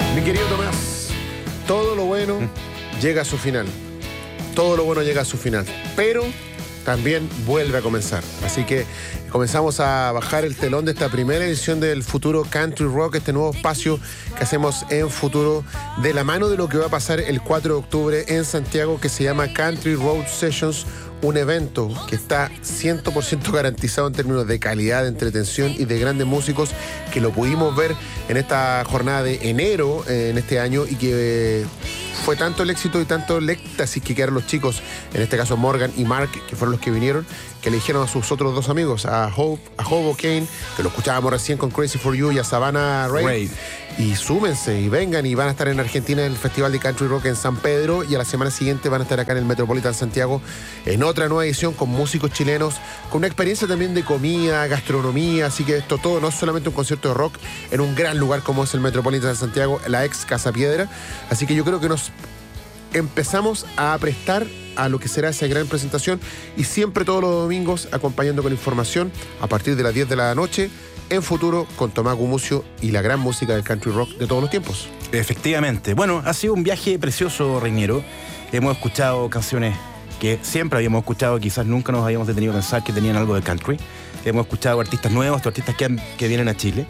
Mi querido Tomás, todo lo bueno llega a su final. Todo lo bueno llega a su final. Pero también vuelve a comenzar. Así que comenzamos a bajar el telón de esta primera edición del Futuro Country Rock, este nuevo espacio que hacemos en Futuro, de la mano de lo que va a pasar el 4 de octubre en Santiago, que se llama Country Road Sessions, un evento que está 100% garantizado en términos de calidad, de entretención y de grandes músicos, que lo pudimos ver en esta jornada de enero en este año, y que fue tanto el éxito y tanto el éxtasis que quedaron los chicos, en este caso Morgan y Mark, que fueron los que vinieron, que le dijeron a sus otros dos amigos, a Hobo Kane, que lo escuchábamos recién con Crazy for You, y a Savannah Ray. Y súmense y vengan, y van a estar en Argentina en el Festival de Country Rock en San Pedro, y a la semana siguiente van a estar acá en el Metropolitan Santiago en otra nueva edición con músicos chilenos, con una experiencia también de comida, gastronomía. Así que esto todo no es solamente un concierto de rock en un gran lugar como es el Metropolitan Santiago, la ex Casa Piedra. Así que yo creo que nos empezamos a prestar a lo que será esa gran presentación, y siempre todos los domingos acompañando con información a partir de las 10 de la noche en Futuro con Tomás Gumucio y la gran música del country rock de todos los tiempos. Efectivamente. Bueno, ha sido un viaje precioso, Reñero. Hemos escuchado canciones que siempre habíamos escuchado, quizás nunca nos habíamos detenido a pensar que tenían algo de country. Hemos escuchado artistas nuevos, artistas que vienen a Chile.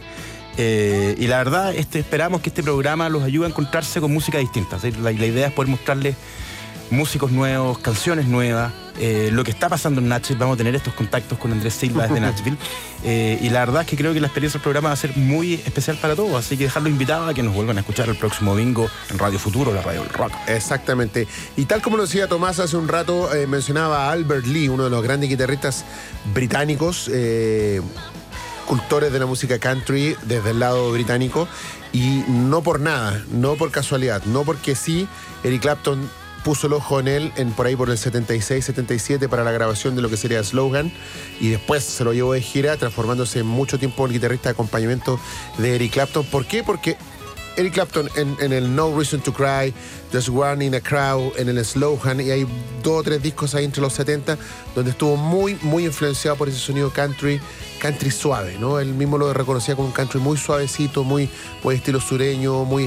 Y la verdad, esperamos que este programa los ayude a encontrarse con música distinta. ¿Sí? La idea es poder mostrarles músicos nuevos, canciones nuevas, lo que está pasando en Nashville. Vamos a tener estos contactos con Andrés Silva desde Nashville. Y la verdad es que creo que la experiencia del programa va a ser muy especial para todos, así que dejarlo invitado a que nos vuelvan a escuchar el próximo domingo en Radio Futuro, la radio del rock. Exactamente. Y tal como lo decía Tomás hace un rato, mencionaba a Albert Lee, uno de los grandes guitarristas británicos, cultores de la música country desde el lado británico, y no por nada, no por casualidad, no porque sí, Eric Clapton puso el ojo en él por ahí por el 76, 77 para la grabación de lo que sería Slogan, y después se lo llevó de gira, transformándose en mucho tiempo el guitarrista de acompañamiento de Eric Clapton. ¿Por qué? Porque Eric Clapton en el No Reason to Cry, Just One in a Crowd, en el Slogan, y hay 2 o 3 discos ahí entre los 70 donde estuvo muy, muy influenciado por ese sonido country suave, ¿no? Él mismo lo reconocía como un country muy suavecito, muy estilo sureño, muy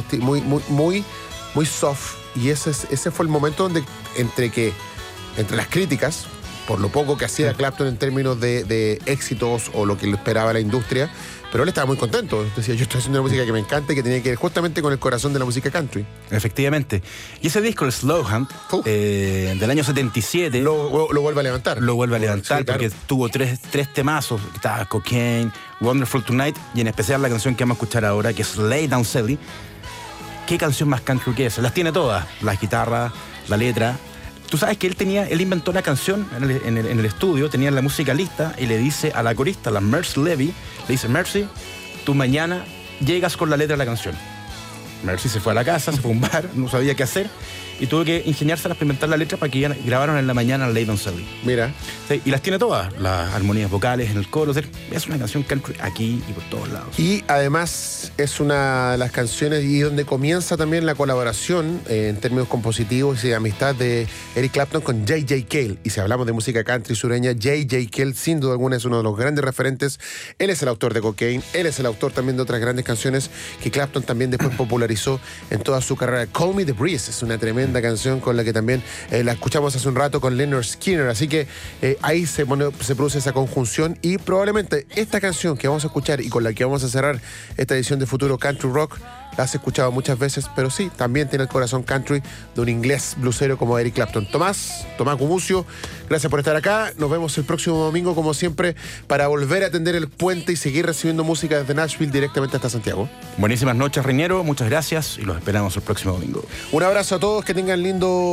soft. Y ese fue el momento donde, entre las críticas, por lo poco que hacía Clapton en términos de éxitos o lo que le esperaba la industria, pero él estaba muy contento. Decía, yo estoy haciendo una música que me encanta y que tenía que ver justamente con el corazón de la música country. Efectivamente. Y ese disco, el Slow Hunt, del año 77... Lo vuelve a levantar. Lo vuelve a levantar, sí, porque claro. tuvo tres temazos. Estaba Cocaine, Wonderful Tonight, y en especial la canción que vamos a escuchar ahora, que es Lay Down Sally. ¿Qué canción más country que esa? Las tiene todas, las guitarras, la letra. Tú sabes que él inventó la canción en el estudio, tenía la música lista, y le dice a la corista, la Mercy Levy, le dice, Mercy, tú mañana llegas con la letra de la canción. Mercy se fue a la casa, se fue a un bar, no sabía qué hacer, y tuvo que ingeniárselas para inventar la letra para que grabaron en la mañana Lay Down Sally. Mira. Sí, y las tiene todas, las armonías vocales en el coro. Es una canción country aquí y por todos lados. Y además es una de las canciones y donde comienza también la colaboración en términos compositivos y de amistad de Eric Clapton con J.J. Cale. Y si hablamos de música country sureña, J.J. Cale sin duda alguna es uno de los grandes referentes. Él es el autor de Cocaine, él es el autor también de otras grandes canciones que Clapton también después popularizó en toda su carrera. Call Me the Breeze es una tremenda canción con la que también la escuchamos hace un rato con Lynyrd Skynyrd. Así que ahí se produce esa conjunción, y probablemente esta canción que vamos a escuchar y con la que vamos a cerrar esta edición de Futuro Country Rock la has escuchado muchas veces, pero sí, también tiene el corazón country de un inglés blusero como Eric Clapton. Tomás Gumucio, gracias por estar acá. Nos vemos el próximo domingo, como siempre, para volver a atender el puente y seguir recibiendo música desde Nashville directamente hasta Santiago. Buenísimas noches, Reñero. Muchas gracias y los esperamos el próximo domingo. Un abrazo a todos, que tengan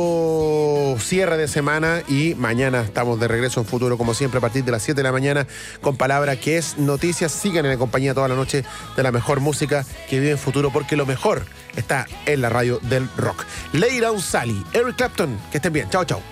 lindo cierre de semana, y mañana estamos de regreso en Futuro, como siempre, a partir de las 7 de la mañana, con Palabra que es Noticias. Sigan en la compañía toda la noche de la mejor música que vive en Futuro, porque lo mejor está en la radio del rock. Lay Down Sally, Eric Clapton, que estén bien. Chao, chao.